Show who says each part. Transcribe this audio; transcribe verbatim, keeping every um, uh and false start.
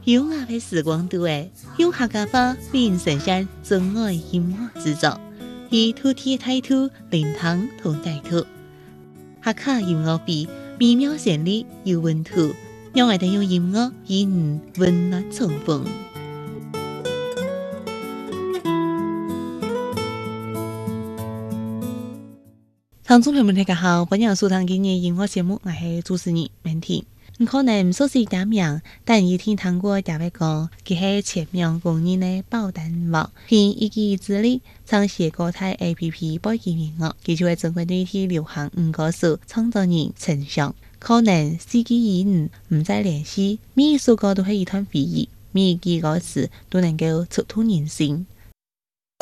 Speaker 1: 优雅的时光度诶，用客家话为人呈现真爱音乐制作，以土地态度灵堂同态度，客家音乐比美妙旋律有温度，让我哋用音乐与人温暖重逢。听众朋友们大家好，欢迎收听今日音乐节目，我是主持人明天。你可能唔熟悉点名，但一听听过第一个，佢係前面公認嘅寶丹王，憑一己之力唱寫歌台 A P P 背景音樂，佢就係中國內地流行五歌手創作人陳翔。可能四季以五唔再聯繫，每一首歌都係一段回憶，每一句歌詞都能夠觸動人心。